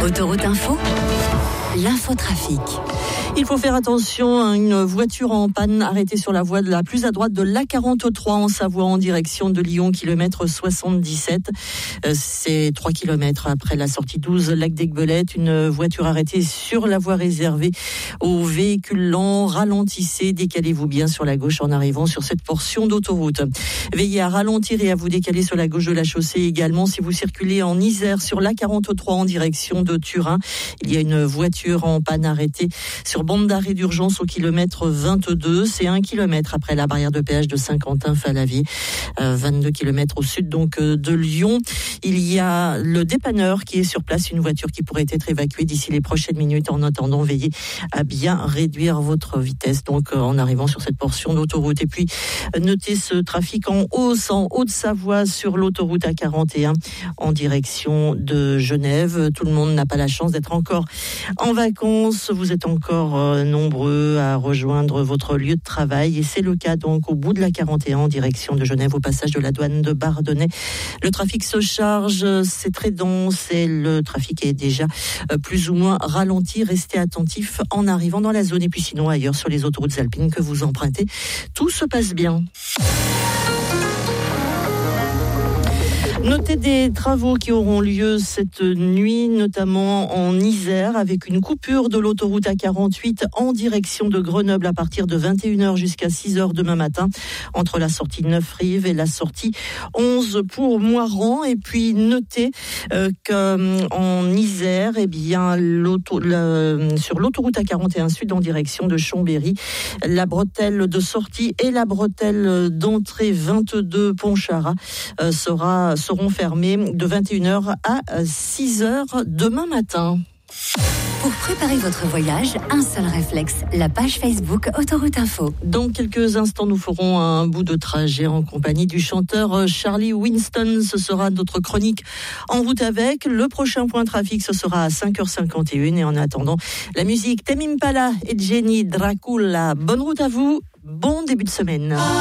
Autoroute Info, l'infotrafic. Il faut faire attention à une voiture en panne arrêtée sur la voie de la plus à droite de l'A43 en Savoie en direction de Lyon, kilomètre 77. C'est 3 kilomètres après la sortie 12 Lac d'Aiguebelette. Une voiture arrêtée sur la voie réservée aux véhicules lents. Ralentissez, décalez-vous bien sur la gauche en arrivant sur cette portion d'autoroute. Veillez à ralentir et à vous décaler sur la gauche de la chaussée également si vous circulez en Isère sur l'A43 en direction de Turin. Il y a une voiture en panne arrêtée sur bande d'arrêt d'urgence au kilomètre 22. C'est 1 kilomètre après la barrière de péage de Saint-Quentin-Falavier. 22 kilomètres au sud donc de Lyon. Il y a le dépanneur qui est sur place, une voiture qui pourrait être évacuée d'ici les prochaines minutes. En attendant, veillez à bien réduire votre vitesse donc en arrivant sur cette portion d'autoroute. Et puis notez ce trafic en hausse en Haute-Savoie sur l'autoroute A41 en direction de Genève. Tout le monde n'a pas la chance d'être encore en vacances. Vous êtes encore nombreux à rejoindre votre lieu de travail et c'est le cas donc au bout de la 41 en direction de Genève au passage de la douane de Bardonnay. Le trafic se charge, c'est très dense et le trafic est déjà plus ou moins ralenti. Restez attentifs en arrivant dans la zone et puis sinon ailleurs sur les autoroutes alpines que vous empruntez. Tout se passe bien. Notez des travaux qui auront lieu cette nuit, notamment en Isère, avec une coupure de l'autoroute A48 en direction de Grenoble à partir de 21h jusqu'à 6h demain matin, entre la sortie 9 Rives et la sortie 11 pour Moirans. Et puis notez qu'en Isère, eh bien, sur l'autoroute A41 Sud en direction de Chambéry, la bretelle de sortie et la bretelle d'entrée 22 Pontcharrat seront fermés de 21h à 6h demain matin. Pour préparer votre voyage, un seul réflexe, la page Facebook Autoroute Info. Dans quelques instants, nous ferons un bout de trajet en compagnie du chanteur Charlie Winston. Ce sera notre chronique En route avec. Le prochain point trafic, ce sera à 5h51. Et en attendant, la musique Tame Impala et Jenny Dracula. Bonne route à vous, bon début de semaine.